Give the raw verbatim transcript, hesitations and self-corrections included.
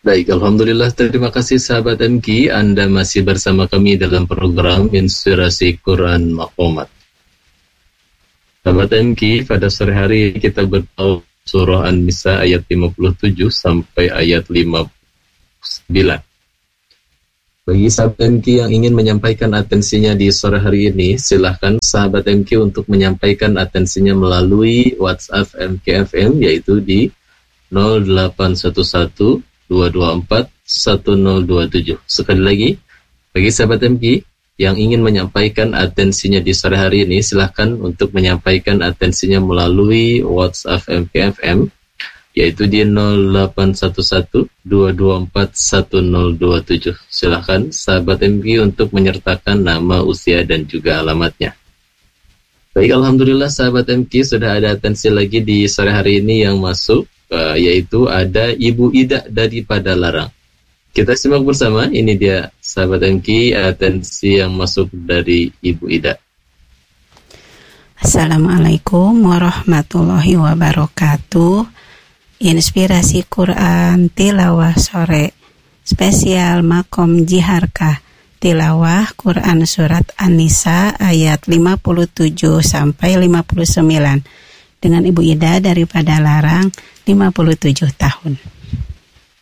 Baik, Alhamdulillah, terima kasih sahabat M K. Anda masih bersama kami dalam program Inspirasi Quran Maqamat. Sahabat M K, pada sore hari kita bertahu surah An-Nisa ayat lima puluh tujuh sampai ayat lima puluh sembilan. Bagi sahabat M K yang ingin menyampaikan atensinya di sore hari ini, silahkan sahabat M K untuk menyampaikan atensinya melalui WhatsApp M K F M, yaitu di nol delapan satu satu dua dua empat satu nol dua tujuh. Sekali lagi, bagi sahabat M K yang ingin menyampaikan atensinya di sore hari ini, silahkan untuk menyampaikan atensinya melalui WhatsApp M K F M, yaitu di nol delapan satu satu dua dua empat satu nol dua tujuh. Silahkan sahabat M K untuk menyertakan nama, usia, dan juga alamatnya. Baik, Alhamdulillah sahabat M K, sudah ada atensi lagi di sore hari ini yang masuk, uh, yaitu ada Ibu Ida dari Padalarang. Kita simak bersama, ini dia sahabat M K, atensi yang masuk dari Ibu Ida. Assalamualaikum warahmatullahi wabarakatuh. Inspirasi Quran Tilawah Sore spesial Makom Jiharkah, Tilawah Quran Surat An-Nisa ayat lima puluh tujuh sampai lima puluh sembilan dengan Ibu Ida dari Padalarang, lima puluh tujuh tahun.